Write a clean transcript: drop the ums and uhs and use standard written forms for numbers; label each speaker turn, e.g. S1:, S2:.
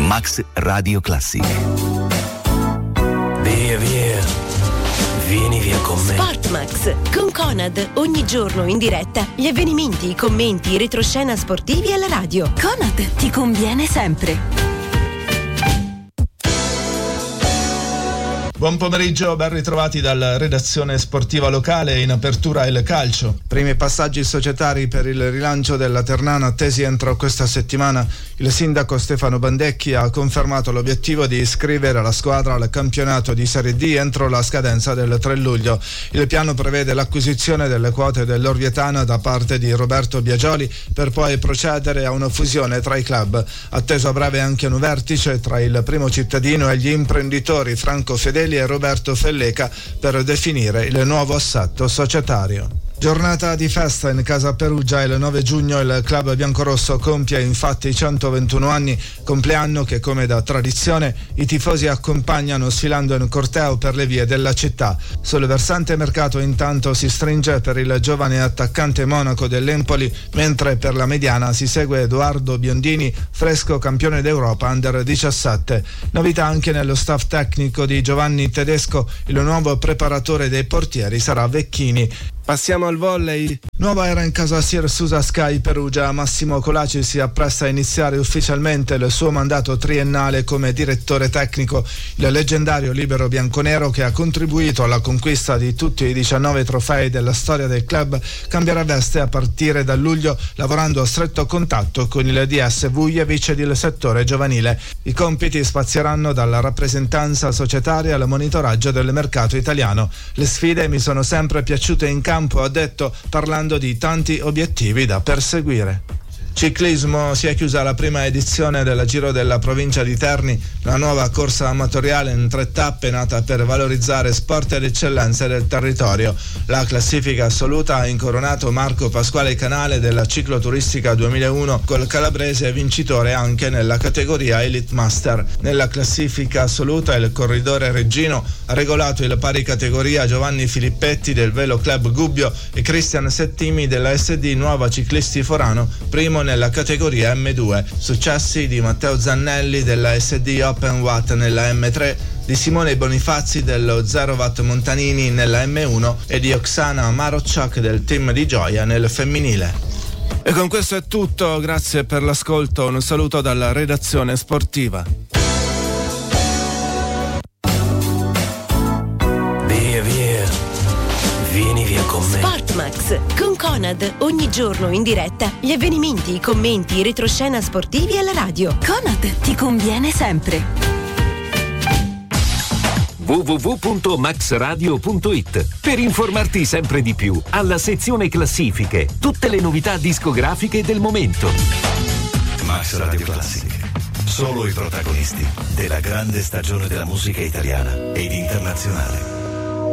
S1: Max Radio Classic.
S2: Via, vieni via con me.
S3: Sportmax con Conad, ogni giorno in diretta gli avvenimenti, i commenti, i retroscena sportivi alla radio.
S4: Conad ti conviene sempre.
S5: Buon pomeriggio, ben ritrovati dalla redazione sportiva locale. In apertura il calcio. Primi passaggi societari per il rilancio della Ternana attesi entro questa settimana. Il sindaco Stefano Bandecchi ha confermato l'obiettivo di iscrivere la squadra al campionato di Serie D entro la scadenza del 3 luglio. Il piano prevede l'acquisizione delle quote dell'Orvietana da parte di Roberto Biagioli per poi procedere a una fusione tra i club. Atteso a breve anche un vertice tra il primo cittadino e gli imprenditori Franco Fedeli e Roberto Felleca per definire il nuovo assetto societario. Giornata di festa in casa Perugia. Il 9 giugno il club biancorosso compie infatti 121 anni, compleanno che come da tradizione i tifosi accompagnano sfilando in corteo per le vie della città. Sul versante mercato intanto si stringe per il giovane attaccante monaco dell'Empoli, mentre per la mediana si segue Edoardo Biondini, fresco campione d'Europa Under 17. Novità anche nello staff tecnico di Giovanni Tedesco, il nuovo preparatore dei portieri sarà Vecchini. Passiamo al volley. Nuova era in casa Sir Susa Sky Perugia. Massimo Colaci si appresta a iniziare ufficialmente il suo mandato triennale come direttore tecnico. Il leggendario libero bianconero, che ha contribuito alla conquista di tutti i 19 trofei della storia del club, cambierà veste a partire da luglio, lavorando a stretto contatto con il DS Vujevic ed il settore giovanile. I compiti spazieranno dalla rappresentanza societaria al monitoraggio del mercato italiano. Le sfide mi sono sempre piaciute in campo, ha detto, parlando di tanti obiettivi da perseguire. Ciclismo, si è chiusa la prima edizione del Giro della provincia di Terni, la nuova corsa amatoriale in 3 tappe nata per valorizzare sport ed eccellenze del territorio. La classifica assoluta ha incoronato Marco Pasquale Canale della cicloturistica 2001 col calabrese vincitore anche nella categoria Elite Master. Nella classifica assoluta il corridore reggino ha regolato il pari categoria Giovanni Filippetti del Velo Club Gubbio e Cristian Settimi della SD Nuova Ciclisti Forano, primo nella categoria M2. Successi di Matteo Zannelli della SD Open Watt nella M3, di Simone Bonifazzi dello Zero Watt Montanini nella M1 e di Oksana Marocciak del team di Gioia nel femminile. E con questo è tutto, grazie per l'ascolto, un saluto dalla redazione sportiva.
S2: Vieni via con me.
S3: Sportmax con Conad, ogni giorno in diretta gli avvenimenti, i commenti, i retroscena sportivi alla radio.
S4: Conad ti conviene sempre.
S6: www.maxradio.it per informarti sempre di più. Alla sezione classifiche, tutte le novità discografiche del momento.
S1: Max Radio Classic. Solo i protagonisti della grande stagione della musica italiana ed internazionale.